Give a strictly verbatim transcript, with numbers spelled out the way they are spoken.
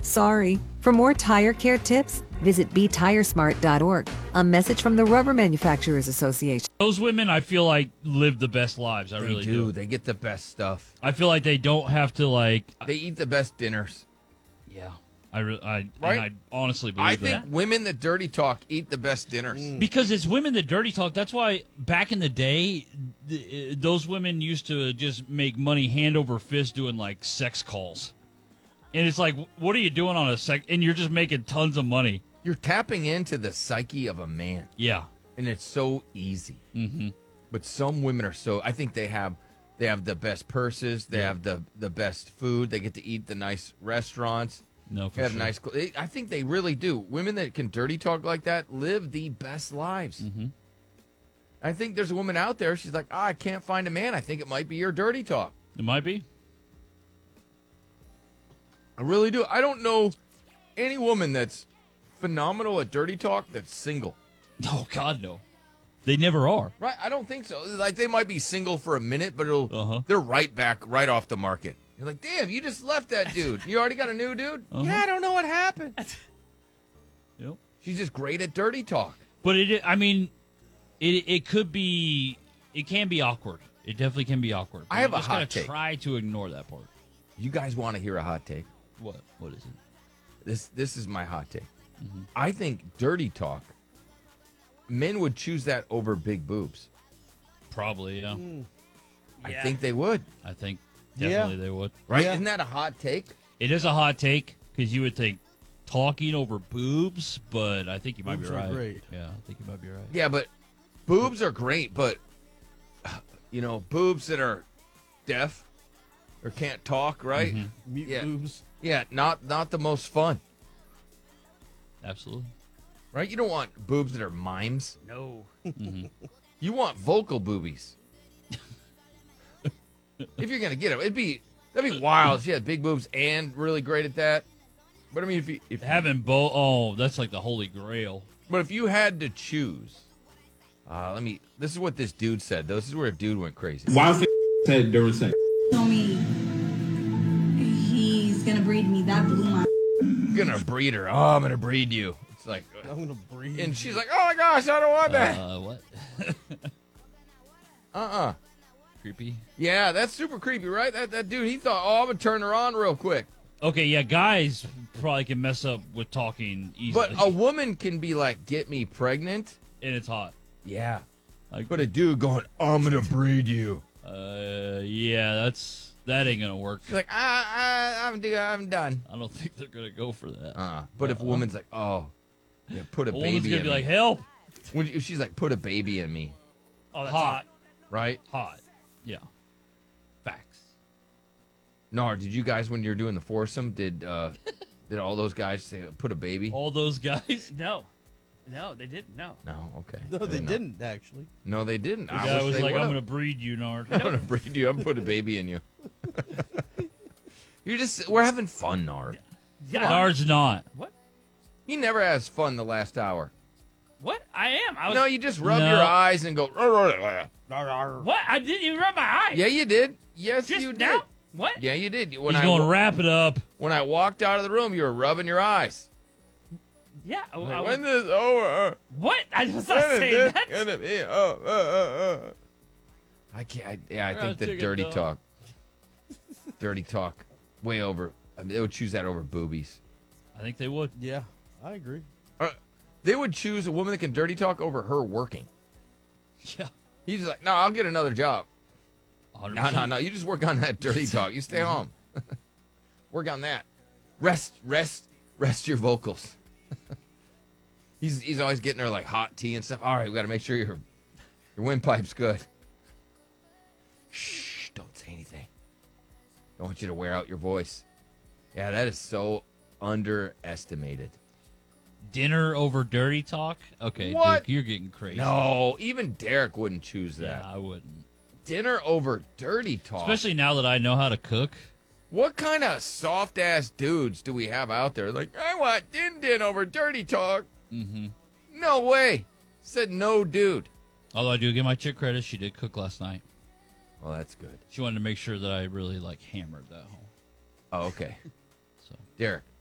Sorry. For more tire care tips, visit be tire smart dot org. A message from the Rubber Manufacturers Association. Those women, I feel like, live the best lives. I They really do. do. They get the best stuff. I feel like they don't have to, like... They eat the best dinners. Yeah. I, re- I, Right? and I honestly believe I that. think women that dirty talk eat the best dinners. Because it's women that dirty talk. That's why back in the day, th- those women used to just make money hand over fist doing, like, sex calls. And it's like, what are you doing on a sec? And you're just making tons of money. You're tapping into the psyche of a man. Yeah. And it's so easy. Mm-hmm. But some women are so, I think they have they have the best purses. They Yeah. have the, the best food. They get to eat the nice restaurants. No, for They have sure. nice clothes. I think they really do. Women that can dirty talk like that live the best lives. Mm-hmm. I think there's a woman out there. She's like, oh, I can't find a man. I think it might be your dirty talk. It might be. I really do. I don't know any woman that's phenomenal at dirty talk that's single. Oh, God, no. They never are. Right? I don't think so. Like, they might be single for a minute, but it'll Uh-huh. they're right back, right off the market. You're like, damn, you just left that dude. You already got a new dude? Uh-huh. Yeah, I don't know what happened. Yep. She's just great at dirty talk. But it, I mean, it it could be, it can be awkward. It definitely can be awkward. I have you a just hot gotta take. Try to ignore that part. You guys want to hear a hot take? What? What is it? This this is my hot take. Mm-hmm. I think dirty talk, men would choose that over big boobs. Probably, yeah. I think they would. I think Yeah. definitely they would. Right? Yeah. Isn't that a hot take? It is a hot take because you would think talking over boobs, but I think you might Boobs be are right. great. Yeah, I think you might be right. Yeah, but boobs are great, but you know, boobs that are deaf or can't talk, right? Mm-hmm. Mute Yeah. boobs. Yeah, not not the most fun, Absolutely. right? You don't want boobs that are mimes. No. You want vocal boobies. If you're gonna get them, it'd be that'd be wild. If she had big boobs and really great at that. But I mean, if you if Having both, oh, that's like the holy grail. but if you had to choose, uh, let me. This is what this dude said. This is where a dude went crazy. Why said during sex? told me he's gonna breed me. That blew my. I'm gonna breed her. Oh, I'm gonna breed you. It's like, I'm gonna breathe. and she's like, oh my gosh, I don't want that. Uh, what? Uh uh Creepy. Yeah, that's super creepy, right? That that dude, he thought, oh, I'm gonna turn her on real quick. Okay, yeah, guys probably can mess up with talking easily. But a woman can be like, get me pregnant. and it's hot. Yeah. Like, But a dude going, I'm gonna breed you. uh, yeah, that's that ain't gonna work. She's like, I, I, I'm, I'm done. I don't think they're gonna go for that. Uh, but if a woman's like, oh, yeah, put a A woman's baby gonna in be me. like, help. When if she's like, put a baby in me, Oh, that's Hot. hot. right? Hot. Yeah. Facts. No, did you guys, when you're doing the foursome, did uh, did all those guys say, put a baby? All those guys. No. No, they didn't. No. No, okay. No, they Good enough. didn't actually. No, they didn't. The I guy wish was they like, I'm would've. gonna breed you, Nard. I'm gonna breed you. I'm gonna put a baby in you. You're just we're having fun, Nard. Yeah. Nard's not. What? He never has fun the last hour. What? I am. I was. No, you just rub No. your eyes and go. "Rah, rah, rah." What? I didn't even rub my eye. Yeah, you did. Yes, Just you did. now. What? Yeah, you did. When He's I going to wa- wrap it up. when I walked out of the room, you were rubbing your eyes. Yeah. I, I Like, was- when this over? what? I was not When is saying this that. gonna be? Oh, uh, uh, uh. I can't. I, yeah, I Yeah, think the take it dirty down. talk, dirty talk, way over. I mean, they would choose that over boobies. I think they would. Yeah, I agree. Uh, they would choose a woman that can dirty talk over her working. Yeah. He's like, no, I'll get another job. one hundred No, no, percent. no. You just work on that dirty talk. You stay home. Work on that. Rest, rest, rest your vocals. he's he's always getting her like hot tea and stuff. All right, we got to make sure your your windpipe's good. Shh, don't say anything. Don't want you to wear out your voice. Yeah, that is so underestimated. Dinner over dirty talk? Okay, What? Duke, you're getting crazy. No, even Derek wouldn't choose Yeah, that. I wouldn't. Dinner over dirty talk. Especially now that I know how to cook. What kind of soft ass dudes do we have out there? Like, I want din din over dirty talk. Mm-hmm. No way. Said no dude. Although I do give my chick credit, she did cook last night. Well, that's good. She wanted to make sure that I really like hammered that home. Oh, okay. So Derek,